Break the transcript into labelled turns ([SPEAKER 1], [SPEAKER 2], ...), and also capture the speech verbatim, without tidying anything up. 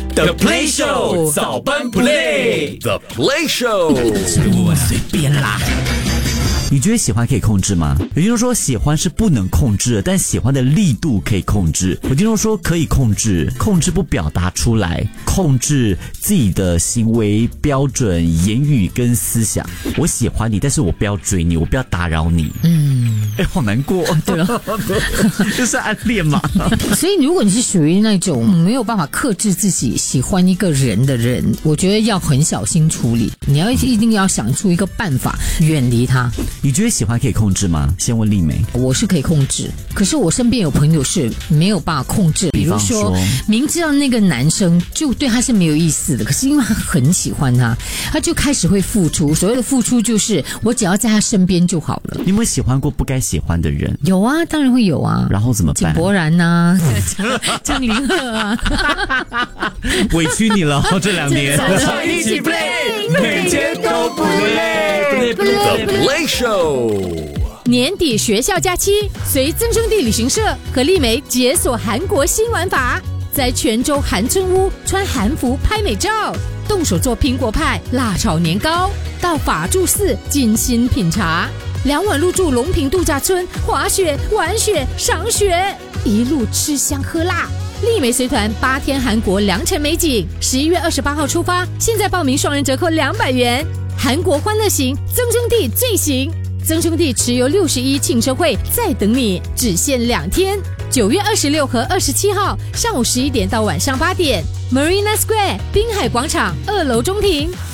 [SPEAKER 1] The Play Show 早班 Play
[SPEAKER 2] The Play Show
[SPEAKER 3] 随便啦。你觉得喜欢可以控制吗？有听众说喜欢是不能控制的，但喜欢的力度可以控制。有听众说可以控制，控制不表达出来，控制自己的行为标准、言语跟思想。我喜欢你，但是我不要追你，我不要打扰你。嗯，哎，好难过。对了，这是暗恋嘛？
[SPEAKER 4] 所以如果你是属于那种没有办法克制自己喜欢一个人的人，我觉得要很小心处理。你要一定要想出一个办法远离他。
[SPEAKER 3] 你觉得喜欢可以控制吗？先问丽梅。
[SPEAKER 4] 我是可以控制，可是我身边有朋友是没有办法控制。比如说，明知道那个男生就对他是没有意思的，可是因为他很喜欢他，他就开始会付出。所谓的付出就是我只要在他身边就好了。
[SPEAKER 3] 你有没有喜欢过不该喜欢的人？
[SPEAKER 4] 有啊，当然会有啊。
[SPEAKER 3] 然后怎么办？
[SPEAKER 4] 井柏然啊，张凌赫啊，
[SPEAKER 3] 委屈你了这两年。
[SPEAKER 1] 一起 play， 每天都不累。
[SPEAKER 2] The Play Show。
[SPEAKER 5] 年底学校假期，随增生地旅行社和丽梅解锁韩国新玩法，在泉州韩村屋穿韩服拍美照，动手做苹果派、辣炒年糕，到法住寺精心品茶，两晚入住龙坪度假村，滑雪、玩雪、赏雪，一路吃香喝辣。丽梅随团八天韩国良辰美景，十一月二十八号出发，现在报名双人折扣两百元。韩国欢乐行，增生地最行。增生地持有六十一庆生会在等你，只限两天，九月二十六和二十七号上午十一点到晚上八点 ，Marina Square 滨海广场二楼中庭。